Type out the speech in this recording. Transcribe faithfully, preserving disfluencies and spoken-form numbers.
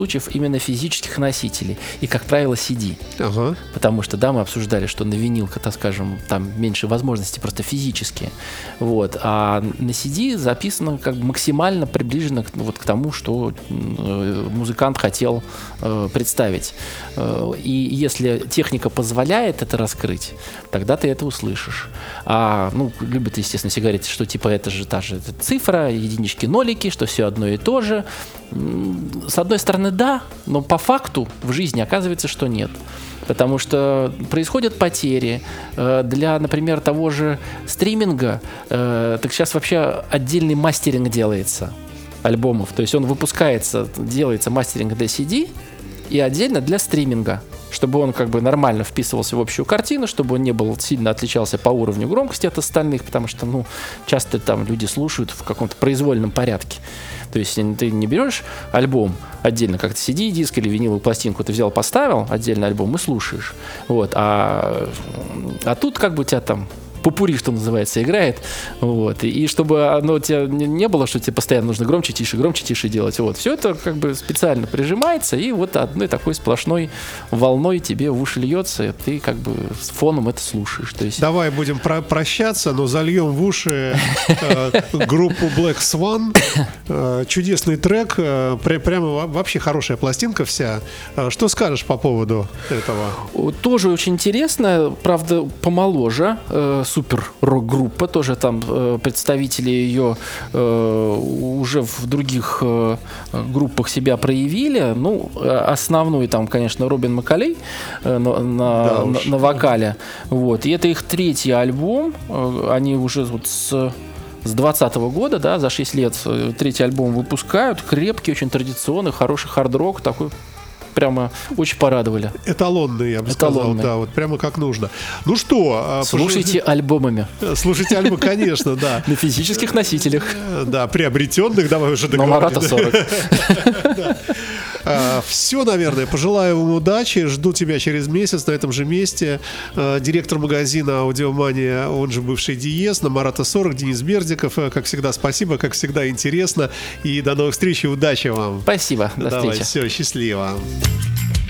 случаев именно физических носителей и, как правило, си ди. Ага. Потому что, да, мы обсуждали, что на винил, так скажем, там меньше возможностей просто физические. Вот. А на си ди записано как бы максимально приближено к, вот, к тому, что э, музыкант хотел э, представить. Э, и если техника позволяет это раскрыть, тогда ты это услышишь. А, ну, любят, естественно, все говорить, что типа это же та же цифра, единички, нолики, что все одно и то же. С одной стороны, да, но по факту в жизни оказывается, что нет. Потому что происходят потери. Для, например, того же стриминга, так сейчас вообще отдельный мастеринг делается альбомов. То есть он выпускается, делается мастеринг для си ди и отдельно для стриминга, чтобы он как бы нормально вписывался в общую картину, чтобы он не был сильно отличался по уровню громкости от остальных, потому что, ну, часто там люди слушают в каком-то произвольном порядке. То есть ты не берешь альбом отдельно, как си ди-диск или виниловую пластинку, ты взял, поставил отдельный альбом и слушаешь. Вот. А, а тут как бы у тебя там попури, что называется, играет. Вот. И, и чтобы оно у тебя не было, что тебе постоянно нужно громче, тише, громче, тише делать. Вот. Все это как бы специально прижимается, и вот одной такой сплошной волной тебе в уши льется, и ты как бы с фоном это слушаешь. То есть... Давай будем про- прощаться, но зальем в уши э, группу Black Swan. Э, чудесный трек, э, пря- прямо вообще хорошая пластинка вся. Э, что скажешь по поводу этого? Тоже очень интересно, правда, помоложе. Э, супер рок-группа, тоже там э, представители ее э, уже в других э, группах себя проявили. Ну, основной там, конечно, Робин Макколей э, на, на, да на, на вокале. Вот. И это их третий альбом. Э, они уже вот с С двадцатого года, да, за шесть лет третий альбом выпускают. Крепкий, очень традиционный, хороший хард-рок, такой прямо очень порадовали. Эталонный, я бы Эталонный. сказал, да, вот прямо как нужно. Ну что, слушайте пожалуйста... альбомами. Слушайте альбомы, конечно, да. На физических носителях. Да, приобретенных, давай уже договорим. Но Марата сорок. Все, наверное. Пожелаю вам удачи. Жду тебя через месяц на этом же месте. Директор магазина «Аудиомания», он же бывший Диез, на Марата сорок, Денис Бердиков. Как всегда, спасибо, как всегда, интересно. И до новых встреч и удачи вам. Спасибо, до Давай, встречи. Все, счастливо.